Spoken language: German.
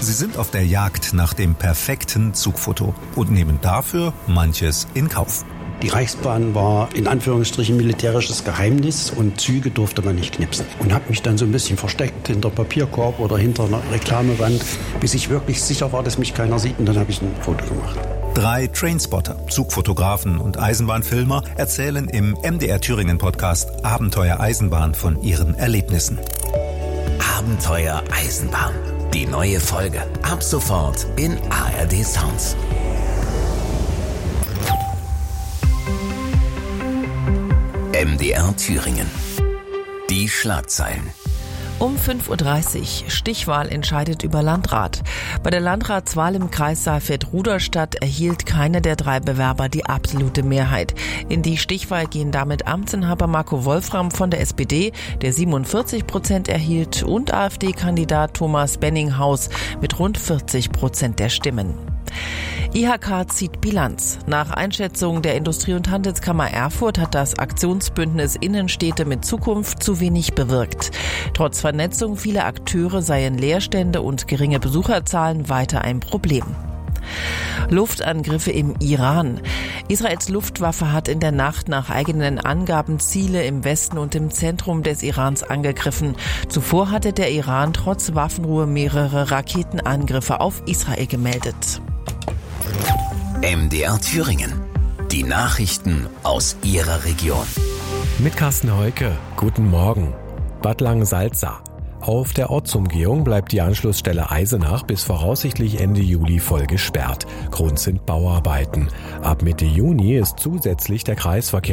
Sie sind auf der Jagd nach dem perfekten Zugfoto und nehmen dafür manches in Kauf. Die Reichsbahn war in Anführungsstrichen militärisches Geheimnis und Züge durfte man nicht knipsen. Und habe mich dann so ein bisschen versteckt hinter Papierkorb oder hinter einer Reklamewand, bis ich wirklich sicher war, dass mich keiner sieht, und dann habe ich ein Foto gemacht. 3 Trainspotter, Zugfotografen und Eisenbahnfilmer erzählen im MDR Thüringen Podcast Abenteuer Eisenbahn von ihren Erlebnissen. Abenteuer Eisenbahn. Die neue Folge. Ab sofort in ARD Sounds. MDR Thüringen. Die Schlagzeilen. Um 5.30 Uhr, Stichwahl entscheidet über Landrat. Bei der Landratswahl im Kreis Saalfeld-Rudolstadt erhielt keiner der 3 Bewerber die absolute Mehrheit. In die Stichwahl gehen damit Amtsinhaber Marco Wolfram von der SPD, der 47% erhielt, und AfD-Kandidat Thomas Benninghaus mit rund 40% der Stimmen. IHK zieht Bilanz. Nach Einschätzung der Industrie- und Handelskammer Erfurt hat das Aktionsbündnis Innenstädte mit Zukunft zu wenig bewirkt. Trotz Vernetzung vieler Akteure seien Leerstände und geringe Besucherzahlen weiter ein Problem. Luftangriffe im Iran. Israels Luftwaffe hat in der Nacht nach eigenen Angaben Ziele im Westen und im Zentrum des Irans angegriffen. Zuvor hatte der Iran trotz Waffenruhe mehrere Raketenangriffe auf Israel gemeldet. MDR Thüringen. Die Nachrichten aus Ihrer Region. Mit Carsten Heuke. Guten Morgen. Bad Langensalza. Auf der Ortsumgehung bleibt die Anschlussstelle Eisenach bis voraussichtlich Ende Juli voll gesperrt. Grund sind Bauarbeiten. Ab Mitte Juni ist zusätzlich der Kreisverkehr